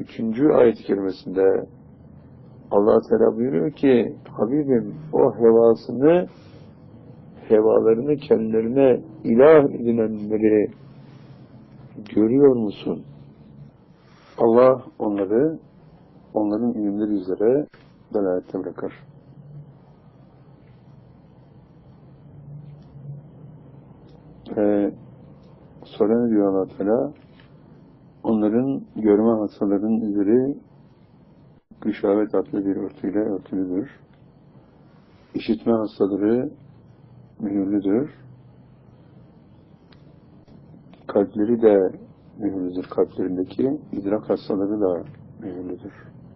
3. ayet-i kerimesinde Allah Teala buyuruyor ki Habibim o hevalarını kendilerine ilah edinenleri görüyor musun? Allah onların ilimleri üzere delalette bırakır. Sonra ne diyor Allah Teala? Onların görme hastalarının üzeri gışavet adlı bir örtüyle örtülüdür. İşitme hastaları mühürlüdür. Kalpleri de mühürlüdür. Kalplerindeki idrak hastaları da mühürlüdür.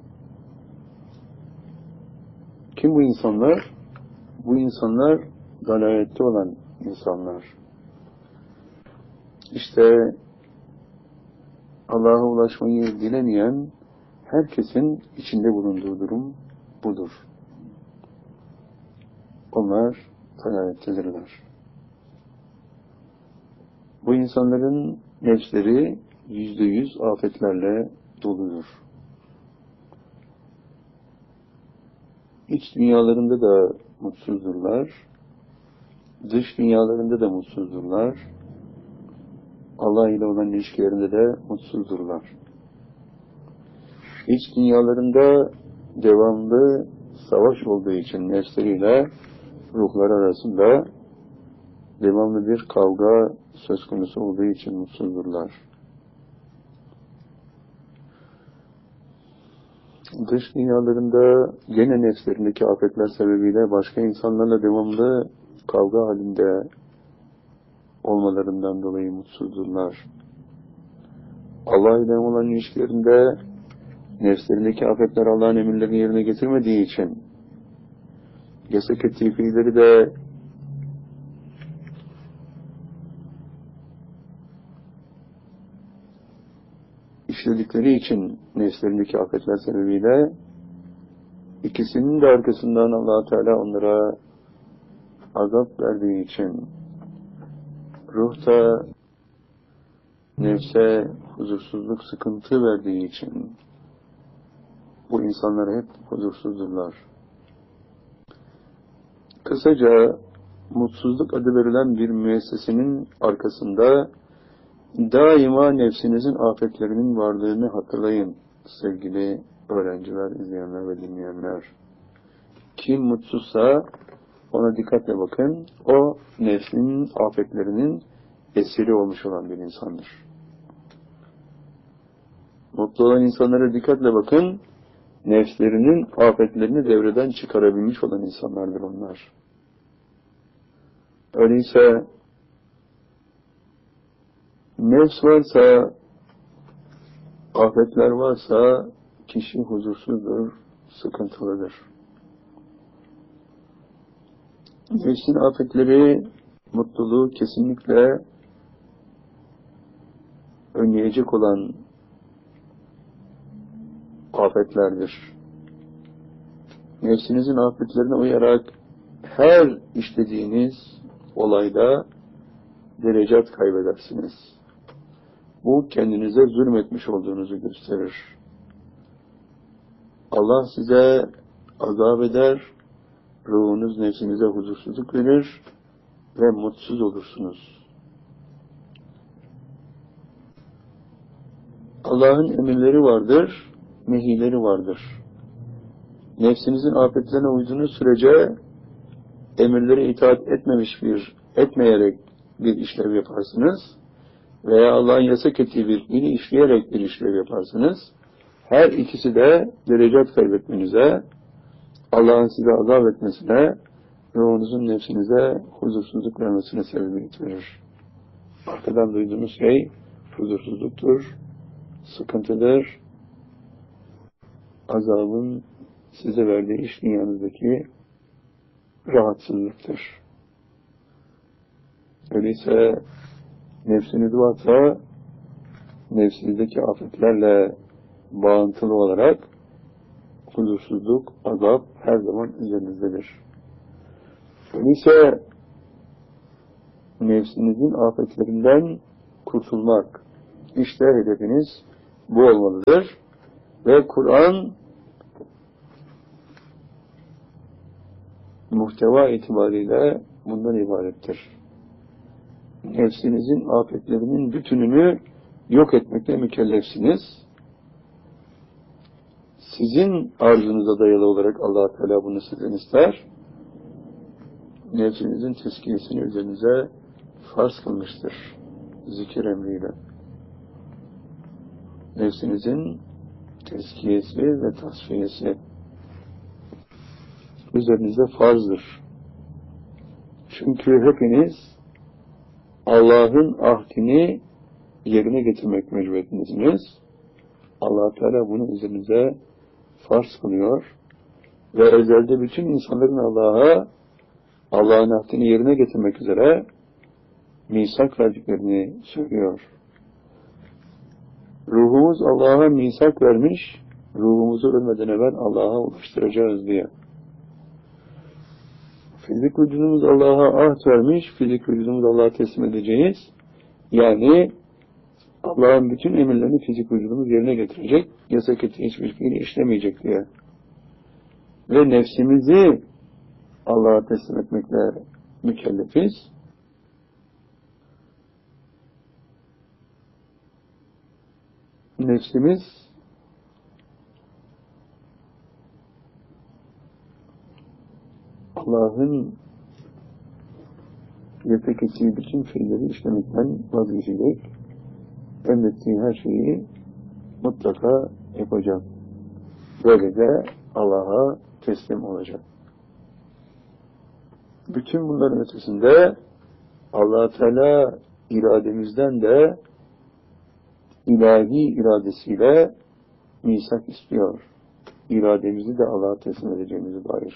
Kim bu insanlar? Bu insanlar dalalette olan insanlar. İşte Allah'a ulaşmayı dilemeyen herkesin içinde bulunduğu durum budur. Onlar dalalettedirler. Bu insanların nefsleri %100 afetlerle doludur. İç dünyalarında da mutsuzdurlar, dış dünyalarında da mutsuzdurlar, Allah ile olan ilişkilerinde de mutsuzdurlar. İç dünyalarında devamlı savaş olduğu için nefsleriyle ruhları arasında devamlı bir kavga söz konusu olduğu için mutsuzdurlar. Dış dünyalarında gene nefslerindeki afetler sebebiyle başka insanlarla devamlı kavga halinde olmalarından dolayı mutsuzdurlar. Allah ile olan ilişkilerinde nefslerindeki afetler Allah'ın emirlerini yerine getirmediği için yasak ettiği fiilleri de işledikleri için nefslerindeki afetler sebebiyle ikisinin de arkasından Allah Teala onlara azap verdiği için ruhta nefse huzursuzluk, sıkıntı verdiği için bu insanlar hep huzursuzdurlar. Kısaca mutsuzluk adı verilen bir müessesenin arkasında daima nefsinizin afetlerinin varlığını hatırlayın sevgili öğrenciler, izleyenler ve dinleyenler. Kim mutsuzsa ona dikkatle bakın. O nefsinin afetlerinin esiri olmuş olan bir insandır. Mutlu olan insanlara dikkatle bakın. Nefslerinin afetlerini devreden çıkarabilmiş olan insanlardır onlar. Öyleyse nefs varsa, afetler varsa kişi huzursuzdur, sıkıntılıdır. Nefsin afetleri mutluluğu kesinlikle önleyecek olan afetlerdir. Nefsinizin afetlerine uyarak her işlediğiniz olayda derecat kaybedersiniz. Bu kendinize zulmetmiş olduğunuzu gösterir. Allah size azap eder, ruhunuz nefsinize huzursuzluk verir ve mutsuz olursunuz. Allah'ın emirleri vardır, nehileri vardır. Nefsinizin afetlerine uyduğunuz sürece emirlere itaat etmeyerek bir işlev yaparsınız veya Allah'ın yasak ettiği bir fiili işleyerek bir işlev yaparsınız. Her ikisi de derecat kaybetmenize, Allah'ın size azap etmesine, ruhunuzun nefsinize huzursuzluk vermesine sebebiyet verir. Arkadan duyduğunuz şey huzursuzluktur, sıkıntıdır, azabın size verdiği iş dünyanızdaki rahatsızlıktır. Öyleyse nefsiniz varsa nefsinizdeki afetlerle bağıntılı olarak huzursuzluk, azap her zaman üzerinizdedir. Öyleyse nefsinizin afetlerinden kurtulmak, işte hedefiniz bu olmalıdır. Ve Kur'an muhteva itibariyle bundan ibarettir. Nefsinizin afetlerinin bütününü yok etmekle mükellefsiniz. Sizin arzunuza dayalı olarak Allah Teala bunu sizden ister. Nefsinizin tezkiyesini üzerinize farz kılmıştır. Zikir emriyle. Nefsinizin tezkiyesi ve tasfiyesi üzerinize farzdır. Çünkü hepiniz Allah'ın ahdini yerine getirmek mecburiyetindesiniz. Allah Teala bunu üzerinize farz kılıyor ve özelde bütün insanların Allah'ın ahdini yerine getirmek üzere misak verdiklerini söylüyor. Ruhumuz Allah'a misak vermiş, ruhumuzu ölmeden evvel Allah'a ulaştıracağız diye. Fizik vücudumuz Allah'a ahd vermiş, fizik vücudumuzu Allah'a teslim edeceğiz. Yani Allah'ın bütün emirlerini fizik vücudumuz yerine getirecek, yasak ettiği hiçbir fiili işlemeyecek diye. Ve nefsimizi Allah'a teslim etmekle mükellefiz. Nefsimiz Allah'ın yasak ettiği bütün fiilleri işlemekten vazgeçecek. Emrettiği her şeyi mutlaka yapacak. Böylece Allah'a teslim olacak. Bütün bunların ötesinde Allah Teala irademizden de ilahi iradesiyle misak istiyor. İrademizi de Allah'a teslim edeceğimize dair.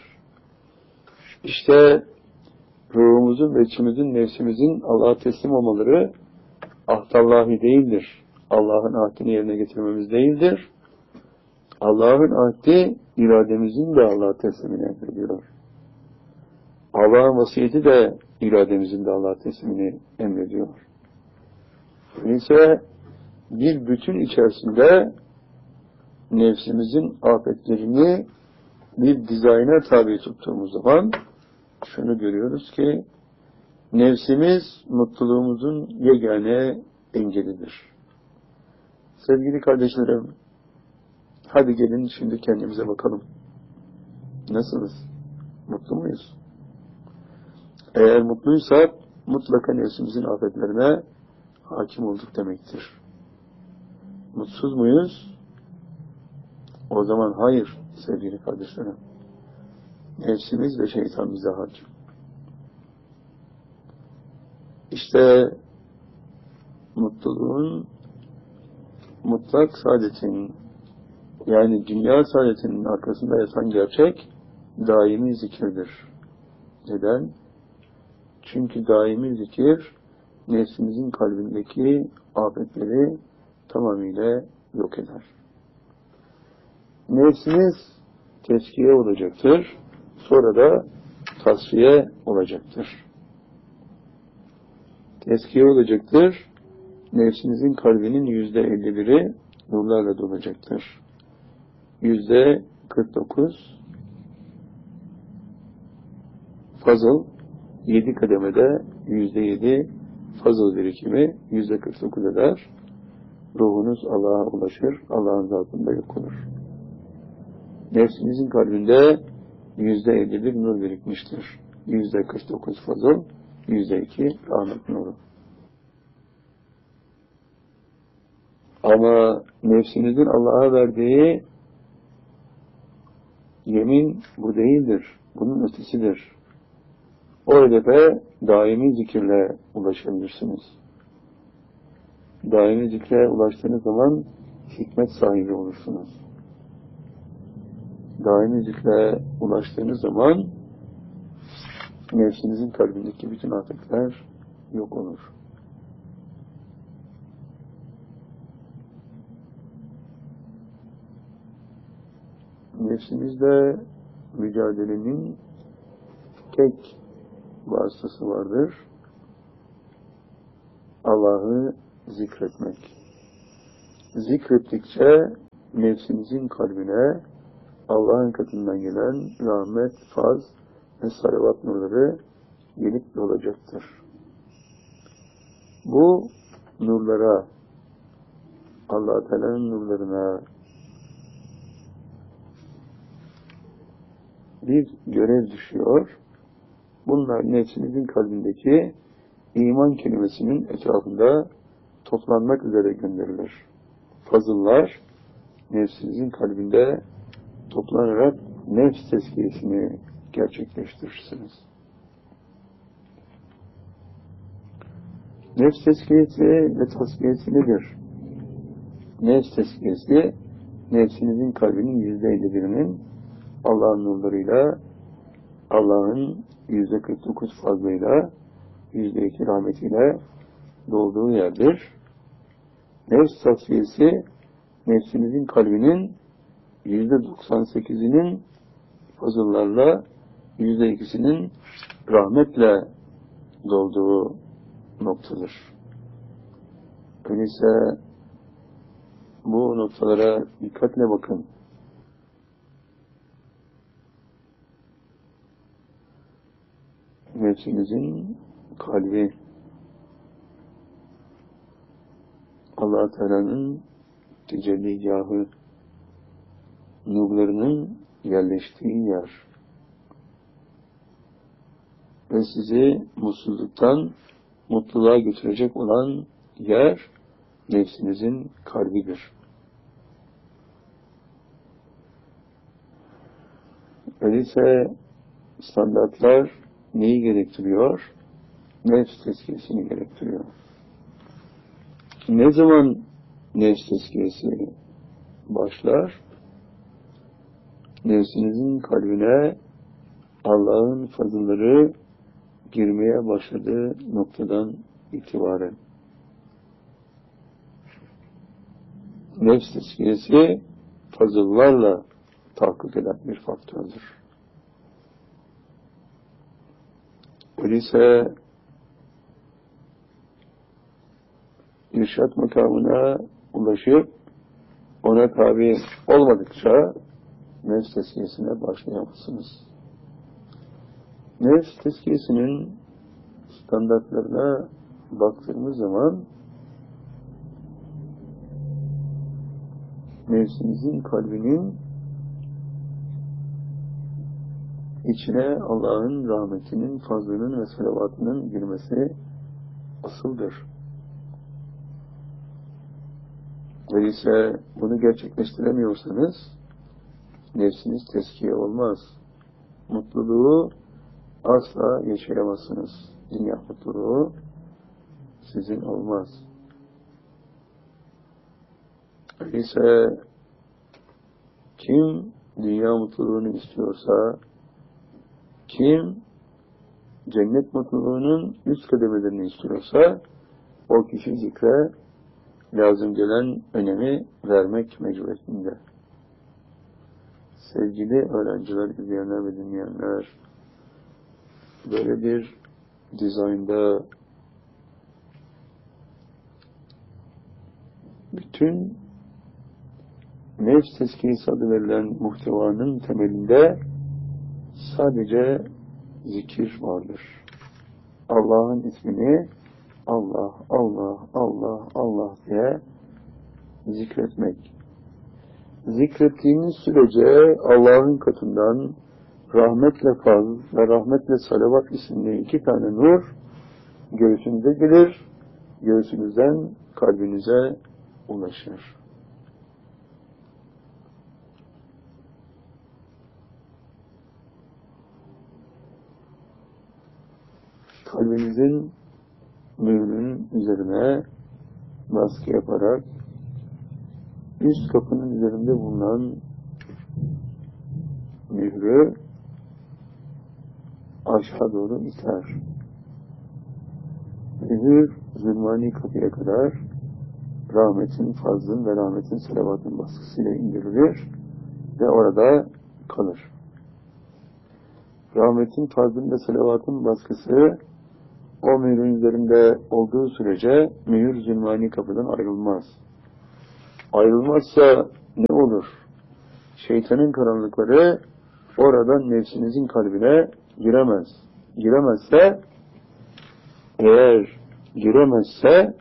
İşte ruhumuzun ve içimizin, nefsimizin Allah'a teslim olmaları ahdallahi değildir. Allah'ın ahdini yerine getirmemiz değildir. Allah'ın ahdi irademizin de Allah'a teslimini emrediyor. Allah'ın vasiyeti de irademizin de Allah'a teslimini emrediyor. Neyse bir bütün içerisinde nefsimizin afetlerini bir dizayna tabi tuttuğumuz zaman şunu görüyoruz ki nefsimiz mutluluğumuzun yegane engelidir. Sevgili kardeşlerim, hadi gelin şimdi kendimize bakalım. Nasılız? Mutlu muyuz? Eğer mutluysak mutlaka nefsimizin afetlerine hakim olduk demektir. Mutsuz muyuz? O zaman hayır sevgili kardeşlerim. Nefsimiz ve şeytan bize hakim. İşte mutluluğun, mutlak saadetin, yani dünya saadetinin arkasında yatan gerçek daimi zikirdir. Neden? Çünkü daimi zikir nefsimizin kalbindeki afetleri tamamıyla yok eder. Nefsimiz tezkiye olacaktır, sonra da tasfiye olacaktır. Tezkiye olacaktır, nefsinizin kalbinin %51'i nurlarla dolacaktır. %49 fazıl, 7 kademede %7 fazıl birikimi %49 eder. Ruhunuz Allah'a ulaşır, Allah'ın zatında yok olur. Nefsinizin kalbinde %51 nur birikmiştir. %49 fazıl, %2 rahmet nuru. Ama nefsinizin Allah'a verdiği yemin bu değildir. Bunun ötesidir. O hedefe daimi zikirle ulaşabilirsiniz. Daimi zikre ulaştığınız zaman hikmet sahibi olursunuz. Daimi zikre ulaştığınız zaman nefsinizin kalbindeki bütün afetler yok olur. Nefsimizde mücadelenin tek vasıtası vardır. Allah'ı zikretmek. Zikrettikçe nefsinizin kalbine Allah'ın katından gelen rahmet, faz ve salavat nurları gelip dolacaktır. Bu nurlara, Allah-u Teala'nın nurlarına bir görev düşüyor. Bunlar nefsinizin kalbindeki iman kelimesinin etrafında toplanmak üzere gönderilir. Fazıllar nefsinizin kalbinde toplanarak nefs tezkiyesini gerçekleştirirsiniz. Nefs tezkiyesi ve tasfiyesi nedir? Nefs tezkiyesi, nefsinizin kalbinin %51'inin Allah'ın nurlarıyla, Allah'ın %49 fazlıyla, %2 rahmetiyle dolduğu yerdir. Nefs tasfiyesi, nefsinizin kalbinin %98'inin fazıllarla, %2'sinin rahmetle dolduğu noktadır. Öyleyse bu noktalara dikkatle bakın. Nefsinizin kalbi Allah-u Teala'nın tecelligahı, nurlarının yerleştiği yer ve sizi mutsuzluktan mutluluğa götürecek olan yer nefsinizin kalbidir. Öyleyse standartlar neyi gerektiriyor? Nefs tezkiyesini gerektiriyor. Ne zaman nefs tezkiyesi başlar? Nefsinizin kalbine Allah'ın fazılları girmeye başladığı noktadan itibaren. Nefs tezkiyesi fazıllarla tahakkuk eden bir faktördür. Öyleyse irşad makamına ulaşıp ona tabi olmadıkça nefs tezkiyesine başlayamazsınız. Nefs tezkiyesinin standartlarına baktığımız zaman nefsinizin kalbinin içine Allah'ın rahmetinin, fazlının ve salavatının girmesi asıldır. Öyleyse bunu gerçekleştiremiyorsanız nefsiniz tezkiye olmaz. Mutluluğu asla yaşayamazsınız. Dünya mutluluğu sizin olmaz. Öyleyse kim dünya mutluluğunu istiyorsa, kim cennet mutluluğunun üst kademelerini istiyorsa, o kişi zikre lazım gelen önemi vermek mecburiyetinde. Sevgili öğrenciler, izleyenler ve dinleyenler, böyle bir dizaynda bütün nefs tezkiyesi adı verilen muhtevanın temelinde sadece zikir vardır. Allah'ın ismini Allah, Allah, Allah, Allah diye zikretmek. Zikrettiğiniz sürece Allah'ın katından rahmetle faz ve rahmetle salavat isimli 2 tane nur göğsünüze gelir, göğsünüzden kalbinize ulaşır. Kalbinizin mührünün üzerine baskı yaparak üst kapının üzerinde bulunan mührü aşağı doğru iter. Mühür zulmani kapıya kadar rahmetin, fazlın ve rahmetin salavatın baskısıyla indirilir ve orada kalır. Rahmetin, fazlın ve salavatın baskısı o mühürün üzerinde olduğu sürece mühür zulmani kapıdan ayrılmaz. Ayrılmazsa ne olur? Şeytanın karanlıkları oradan nefsinizin kalbine giremez. Eğer giremezse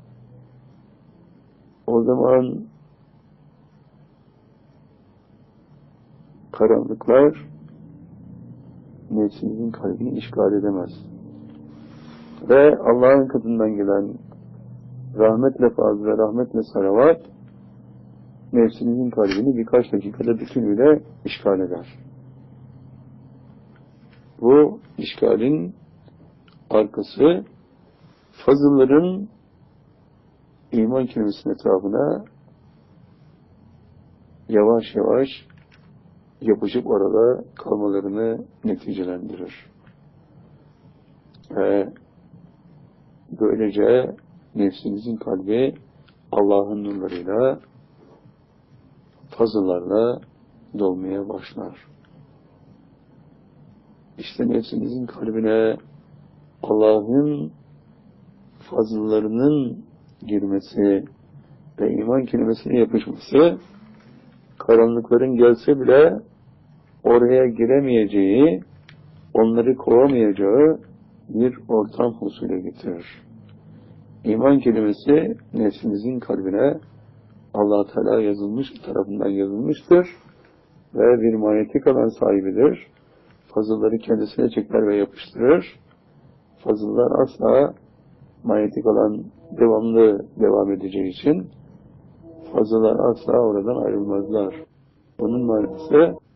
o zaman karanlıklar nefsinizin kalbini işgal edemez. Ve Allah'ın katından gelen rahmetle fazla ve rahmetle salavat nefsinizin kalbini birkaç dakikada bütünüyle işgal eder. Bu işgalin arkası fazılların iman kelimesinin etrafına yavaş yavaş yapışıp orada kalmalarını neticelendirir. Ve böylece nefsinizin kalbi Allah'ın nurlarıyla, fazıllarla dolmaya başlar. İşte nefsinizin kalbine Allah'ın fazıllarının girmesi ve iman kelimesine yapışması, karanlıkların gelse bile oraya giremeyeceği, onları kovamayacağı bir ortam husule getirir. İman kelimesi nefsinizin kalbine Allah Teala tarafından yazılmıştır ve bir manyetik alan sahibidir. Fazılları kendisine çeker ve yapıştırır. Fazıllar asla manyetik alan devamlı devam edeceği için fazıllar asla oradan ayrılmazlar. Bunun manası